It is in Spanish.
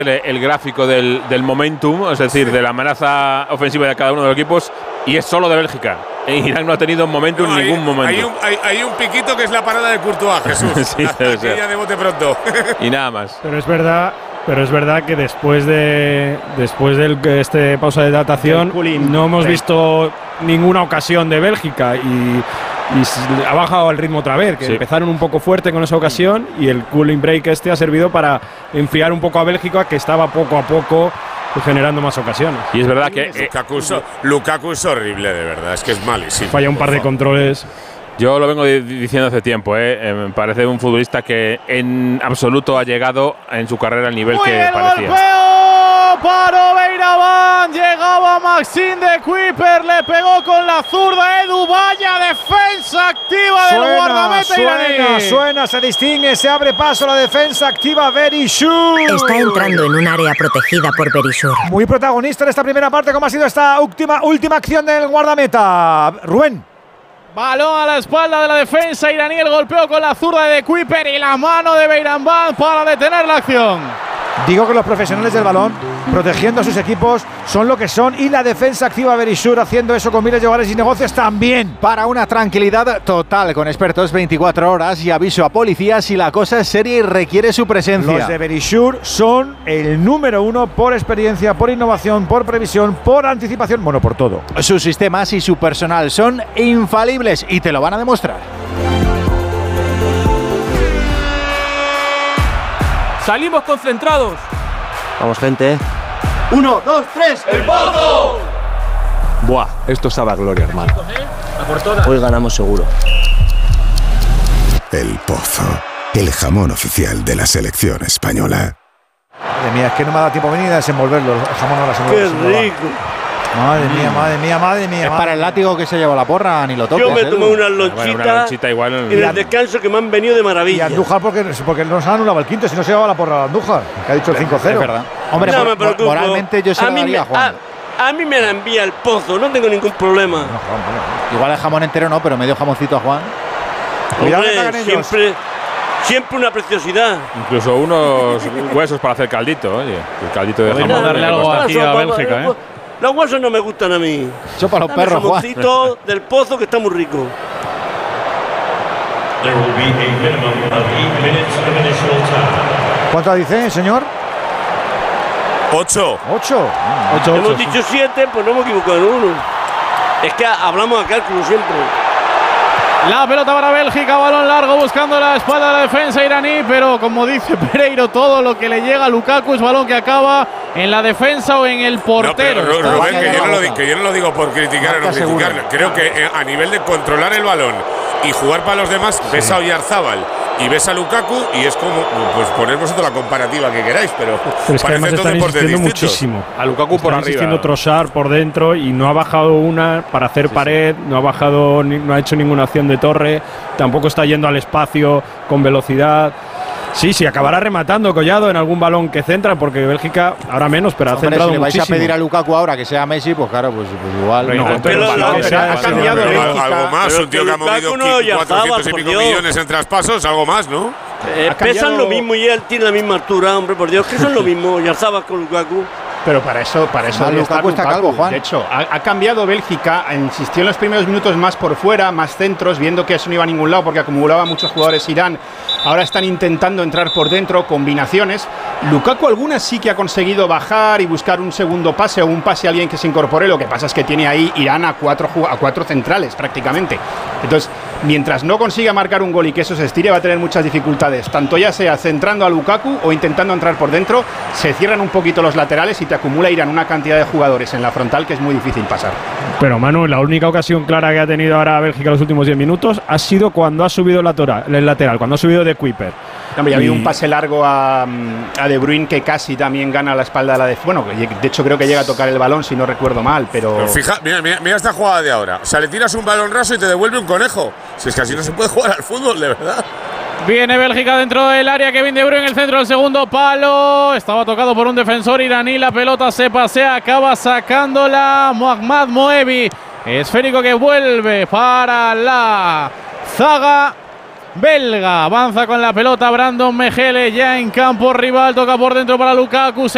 el gráfico del momentum, es decir, de la amenaza ofensiva de cada uno de los equipos, y es solo de Bélgica. Irán no ha tenido momentum en ningún momento. Hay un piquito que es la parada de Courtois, Jesús. Sí, aquella de bote pronto. Y nada más. Pero es verdad que después de este pausa de hidratación no hemos visto ninguna ocasión de Bélgica y ha bajado el ritmo otra vez, que empezaron un poco fuerte con esa ocasión y el cooling break ha servido para enfriar un poco a Bélgica, que estaba poco a poco generando más ocasiones. Y es verdad que Lukaku es horrible, de verdad, es que es malísimo. Falla un par de controles. Yo lo vengo diciendo hace tiempo, me parece un futbolista que en absoluto ha llegado en su carrera al nivel que parecía. Paró Beiramán, llegaba Maxime de Kuiper, le pegó con la zurda Edu, vaya defensa activa del guardameta iraní. Suena, se distingue, se abre paso la defensa activa Berishour. Está entrando en un área protegida por Berishour. Muy protagonista en esta primera parte, como ha sido esta última acción del guardameta. Rubén. Balón a la espalda de la defensa iraní, el golpeo con la zurda de Kuiper y la mano de Beiramán para detener la acción. Digo que los profesionales del balón, protegiendo a sus equipos, son lo que son, y la defensa activa Berishour haciendo eso con miles de hogares y negocios también. Para una tranquilidad total, con expertos 24 horas y aviso a policía si la cosa es seria y requiere su presencia. Los de Berishour son el número uno por experiencia, por innovación, por previsión, por anticipación, bueno, por todo. Sus sistemas y su personal son infalibles y te lo van a demostrar. Salimos concentrados. Vamos, gente. 1, 2, 3. ¡El Pozo! Buah, esto sabe a gloria, hermano. Hoy ganamos seguro. El Pozo, el jamón oficial de la selección española. Madre mía, es que no me ha dado tiempo a venir a desenvolverlo. El jamón ahora se mueve. ¡Qué rico! Madre mía. Es para el látigo que se lleva la porra, ni lo toques. Yo me tomé una lonchita igual en el descanso que me han venido de maravilla. Y Andújar porque nos han anulado el quinto, si no se llevaba la porra a Andújar, que ha dicho el 5-0. Es verdad. Hombre, no me preocupo. Moralmente yo se lo daría a Juan. A mí me la envía el Pozo, no tengo ningún problema. Igual el jamón entero no, pero medio jamoncito a Juan. Hombre, siempre una preciosidad. Incluso unos huesos para hacer caldito, oye. El caldito de jamón. Vamos a darle algo aquí a Bélgica, Los huesos no me gustan a mí. Eso para los perros, Juan. El jamoncito del Pozo, que está muy rico. ¿Cuánto dice, señor? 8. 8. Hemos dicho 7, pues no hemos equivocado en uno. Es que hablamos a cálculo siempre. La pelota para Bélgica, balón largo buscando la espalda de la defensa iraní, pero como dice Pereiro, todo lo que le llega a Lukaku es balón que acaba en la defensa o en el portero. No, pero Rubén, que yo no lo digo por criticar o no criticar. Creo que a nivel de controlar el balón y jugar para los demás, ves a Oyarzábal y ves a Lukaku y es como, pues poner vosotros la comparativa que queráis, pero es que además están insistiendo muchísimo. A Lukaku por arriba. Insistiendo Trossard por dentro y no ha bajado una para hacer pared, no ha hecho ninguna acción de torre, tampoco está yendo al espacio con velocidad. Sí, acabará rematando Collado en algún balón que centra, porque Bélgica ahora menos, pero ha centrado si le vais muchísimo. A pedir a Lukaku ahora que sea Messi, pues claro, pues igual. No, pero ha cambiado algo más, un tío que ha movido 400 y pico millones en traspasos, algo más, ¿no? Pesan lo mismo y él tiene la misma altura, hombre, por Dios, que son lo mismo, Oyarzábal con Lukaku. Pero para eso Lukaku está calvo, Juan. De hecho, ha cambiado Bélgica, insistió en los primeros minutos más por fuera, más centros, viendo que eso no iba a ningún lado porque acumulaba muchos jugadores Irán. Ahora están intentando entrar por dentro, combinaciones. Lukaku algunas sí que ha conseguido bajar y buscar un segundo pase o un pase a alguien que se incorpore. Lo que pasa es que tiene ahí Irán a cuatro centrales prácticamente. Entonces, mientras no consiga marcar un gol y que eso se estire, va a tener muchas dificultades. Tanto ya sea centrando a Lukaku o intentando entrar por dentro, se cierran un poquito los laterales y te acumula Irán una cantidad de jugadores en la frontal que es muy difícil pasar. Pero Manu, la única ocasión clara que ha tenido ahora Bélgica en los últimos 10 minutos ha sido cuando ha subido el lateral, cuando ha subido de Kuiper. Ya había un pase largo a De Bruyne que casi también gana la espalda de la bueno, de hecho creo que llega a tocar el balón si no recuerdo mal, pero fija, mira esta jugada de ahora. O sea, le tiras un balón raso y te devuelve un conejo. Si es que así no se puede jugar al fútbol, de verdad. Viene Bélgica dentro del área, Kevin De Bruyne en el centro del segundo palo. Estaba tocado por un defensor iraní, la pelota se pasea, acaba sacándola Mohammad Moebi. Esférico que vuelve para la zaga belga. Avanza con la pelota Brandon Mejele ya en campo rival, toca por dentro para Lukaku.